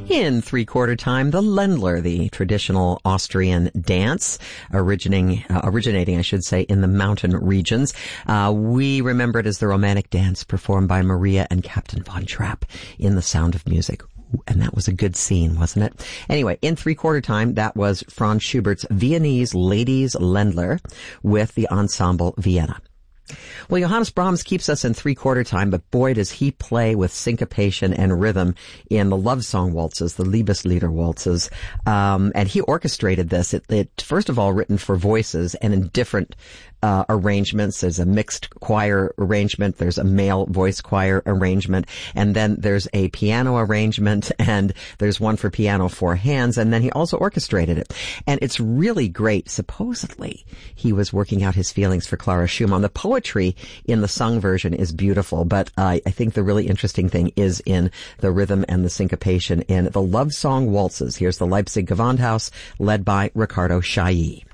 In three-quarter time, the Ländler, the traditional Austrian dance, originating, I should say, in the mountain regions. We remember it as the romantic dance performed by Maria and Captain Von Trapp in The Sound of Music. And that was a good scene, wasn't it? Anyway, in three-quarter time, that was Franz Schubert's Viennese Ladies Ländler with the Ensemble Vienna. Well, Johannes Brahms keeps us in three-quarter time, but boy, does he play with syncopation and rhythm in the love song waltzes, the Liebeslieder waltzes. And he orchestrated this. It first of all written for voices and in different arrangements. There's a mixed choir arrangement. There's a male voice choir arrangement. And then there's a piano arrangement. And there's one for piano, four hands. And then he also orchestrated it. And it's really great. Supposedly, he was working out his feelings for Clara Schumann. The poetry in the sung version is beautiful, but I think the really interesting thing is in the rhythm and the syncopation in the love song waltzes. Here's the Leipzig Gewandhaus, led by Ricardo Chailly.